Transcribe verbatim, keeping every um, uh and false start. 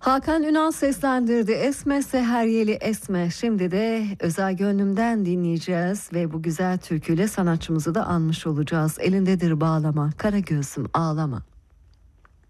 Hakan Ünal seslendirdi. Esme Seheryeli Esme. Şimdi de Özel Gönlümden dinleyeceğiz ve bu güzel türküyle sanatçımızı da anmış olacağız. Elindedir bağlama, kara göğsüm ağlama.